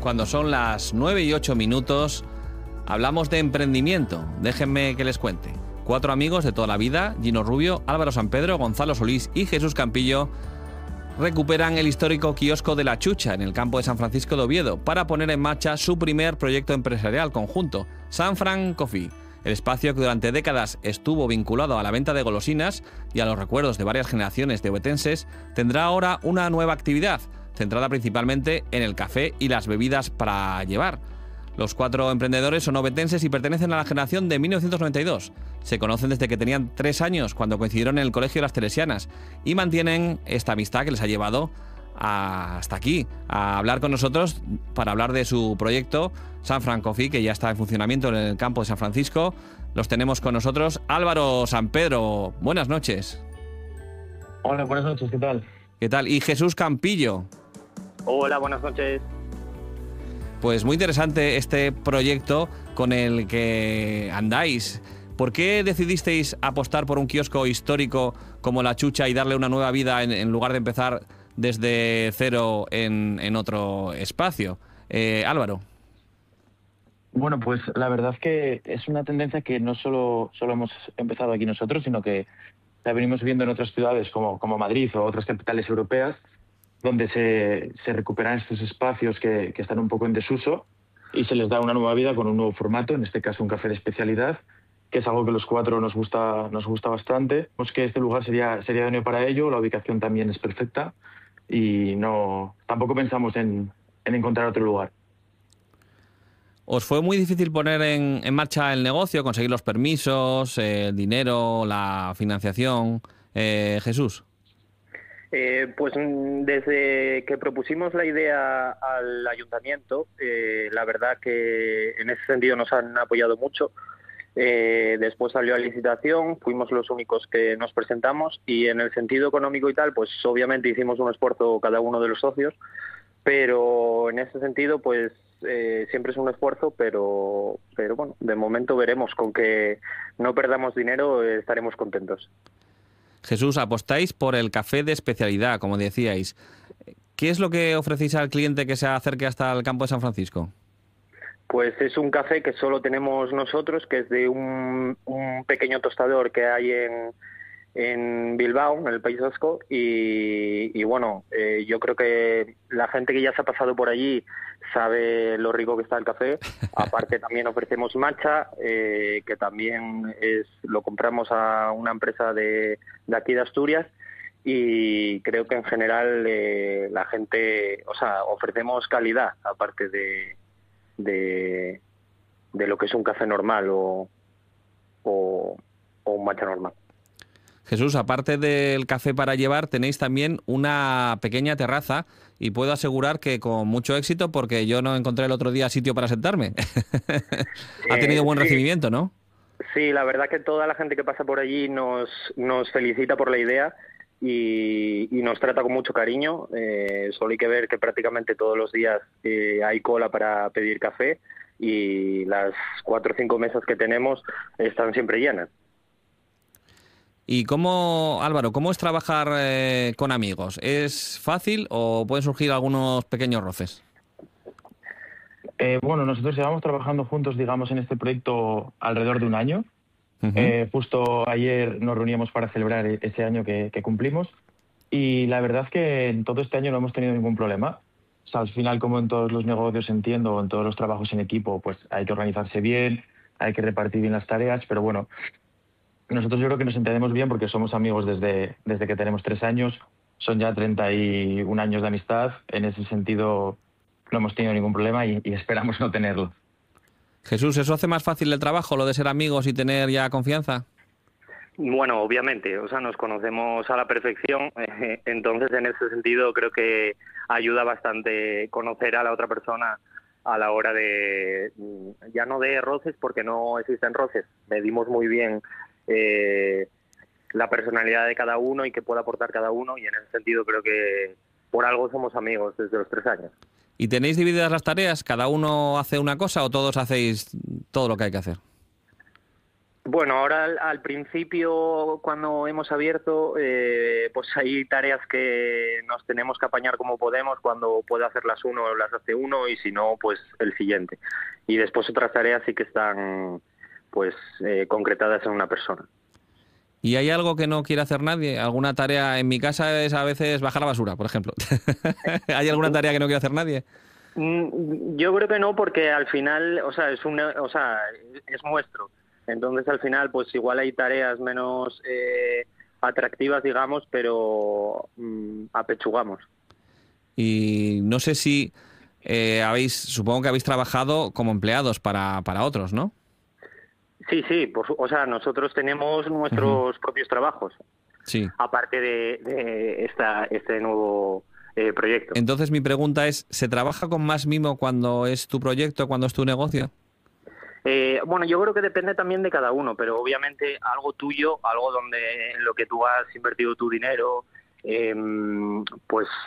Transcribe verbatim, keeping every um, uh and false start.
Cuando son las nueve y ocho minutos, hablamos de emprendimiento. Déjenme que les cuente. Cuatro amigos de toda la vida, Gino Rubio, Álvaro Sampedro, Gonzalo Solís y Jesús Campillo, recuperan el histórico kiosco de La Chucha en el campo de San Francisco de Oviedo para poner en marcha su primer proyecto empresarial conjunto, Sanfran Coffee. El espacio, que durante décadas estuvo vinculado a la venta de golosinas y a los recuerdos de varias generaciones de ovetenses, tendrá ahora una nueva actividad, centrada principalmente en el café y las bebidas para llevar. Los cuatro emprendedores son ovetenses y pertenecen a la generación de mil novecientos noventa y dos. Se conocen desde que tenían tres años, cuando coincidieron en el Colegio de las Teresianas, y mantienen esta amistad que les ha llevado a, hasta aquí, a hablar con nosotros para hablar de su proyecto Sanfran Coffee, que ya está en funcionamiento en el campo de San Francisco. Los tenemos con nosotros. Álvaro Sampedro, buenas noches. Hola, buenas noches, ¿qué tal? ¿Qué tal? Y Jesús Campillo. Hola, buenas noches. Pues muy interesante este proyecto con el que andáis. ¿Por qué decidisteis apostar por un kiosco histórico como La Chucha y darle una nueva vida en, en lugar de empezar desde cero en, en otro espacio? Eh, Álvaro. Bueno, pues la verdad es que es una tendencia que no solo, solo hemos empezado aquí nosotros, sino que la venimos viendo en otras ciudades como, como Madrid o otras capitales europeas, donde se, se recuperan estos espacios que, que están un poco en desuso y se les da una nueva vida con un nuevo formato, en este caso un café de especialidad, que es algo que los cuatro nos gusta nos gusta bastante. Pues que este lugar sería sería idóneo para ello, la ubicación también es perfecta y no tampoco pensamos en, en encontrar otro lugar. ¿Os fue muy difícil poner en, en marcha el negocio, conseguir los permisos, eh, el dinero, la financiación? Eh, Jesús. Eh, pues desde que propusimos la idea al ayuntamiento, eh, la verdad que en ese sentido nos han apoyado mucho. Eh, después salió a licitación, fuimos los únicos que nos presentamos y en el sentido económico y tal, pues obviamente hicimos un esfuerzo cada uno de los socios, pero en ese sentido pues eh, siempre es un esfuerzo, pero, pero bueno, de momento veremos, con que no perdamos dinero eh, estaremos contentos. Jesús, apostáis por el café de especialidad, como decíais. ¿Qué es lo que ofrecéis al cliente que se acerque hasta el campo de San Francisco? Pues es un café que solo tenemos nosotros, que es de un, un pequeño tostador que hay en, en Bilbao, en el País Vasco, y, y bueno, eh, yo creo que la gente que ya se ha pasado por allí sabe lo rico que está el café. Aparte también ofrecemos matcha, eh, que también es lo compramos a una empresa de, de aquí de Asturias, y creo que en general eh, la gente, o sea, ofrecemos calidad, aparte de De, de lo que es un café normal o, o, o un matcha normal. Jesús, aparte del café para llevar, tenéis también una pequeña terraza y puedo asegurar que con mucho éxito, porque yo no encontré el otro día sitio para sentarme. Ha tenido buen eh, sí. recibimiento, ¿no? Sí, la verdad que toda la gente que pasa por allí nos, nos felicita por la idea y, y nos trata con mucho cariño. Eh, solo hay que ver que prácticamente todos los días eh, hay cola para pedir café y las cuatro o cinco mesas que tenemos están siempre llenas. ¿Y cómo, Álvaro, cómo es trabajar eh, con amigos? ¿Es fácil o pueden surgir algunos pequeños roces? Eh, bueno, nosotros llevamos trabajando juntos, digamos, en este proyecto alrededor de un año. Uh-huh. Eh, justo ayer nos reuníamos para celebrar ese año que, que cumplimos y la verdad es que en todo este año no hemos tenido ningún problema. O sea, al final, como en todos los negocios, entiendo, en todos los trabajos en equipo, pues hay que organizarse bien, hay que repartir bien las tareas, pero bueno, nosotros yo creo que nos entendemos bien porque somos amigos desde, desde que tenemos tres años, son ya treinta y un años de amistad, en ese sentido no hemos tenido ningún problema y, y esperamos no tenerlo. Jesús, ¿eso hace más fácil el trabajo, lo de ser amigos y tener ya confianza? Bueno, obviamente, o sea, nos conocemos a la perfección, eh, entonces en ese sentido creo que ayuda bastante conocer a la otra persona a la hora de, ya no de roces, porque no existen roces, medimos muy bien eh, la personalidad de cada uno y qué puede aportar cada uno, y en ese sentido creo que por algo somos amigos desde los tres años. ¿Y tenéis divididas las tareas? ¿Cada uno hace una cosa o todos hacéis todo lo que hay que hacer? Bueno, ahora al, al principio, cuando hemos abierto, eh, pues hay tareas que nos tenemos que apañar como podemos. Cuando puede hacerlas uno, las hace uno, y si no, pues el siguiente. Y después otras tareas sí que están pues eh, concretadas en una persona. ¿Y hay algo que no quiere hacer nadie? ¿Alguna tarea? En mi casa es a veces bajar la basura, por ejemplo. ¿Hay alguna tarea que no quiere hacer nadie? Yo creo que no, porque al final, o sea, es una, o sea, es nuestro. Entonces, al final, pues igual hay tareas menos eh, atractivas, digamos, pero mmm, apechugamos. Y no sé si eh, habéis, supongo que habéis trabajado como empleados para, para otros, ¿no? Sí, sí, pues, o sea, nosotros tenemos nuestros uh-huh. propios trabajos, sí. aparte de, de esta, este nuevo eh, proyecto. Entonces mi pregunta es, ¿se trabaja con más mimo cuando es tu proyecto, cuando es tu negocio? Eh, bueno, yo creo que depende también de cada uno, pero obviamente algo tuyo, algo donde en lo que tú has invertido tu dinero, eh, pues